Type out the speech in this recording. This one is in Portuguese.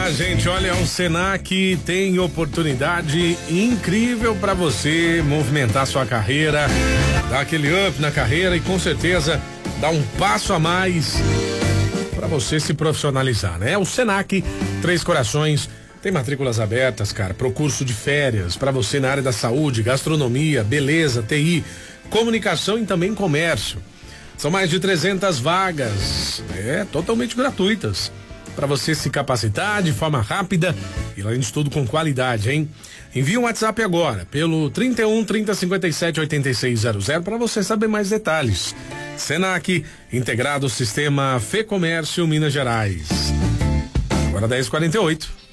minha gente, olha, o Senac tem oportunidade incrível para você movimentar sua carreira, dar aquele up na carreira e com certeza dar um passo a mais para você se profissionalizar, né? O Senac Três Corações tem matrículas abertas, cara, pro curso de férias para você na área da saúde, gastronomia, beleza, TI, comunicação e também comércio. São mais de 300 vagas, totalmente gratuitas, para você se capacitar de forma rápida e além de tudo com qualidade, hein? Envie um WhatsApp agora pelo 31 30 57 8600 para você saber mais detalhes. Senac, integrado ao sistema Fê Comércio Minas Gerais. Agora 10h48.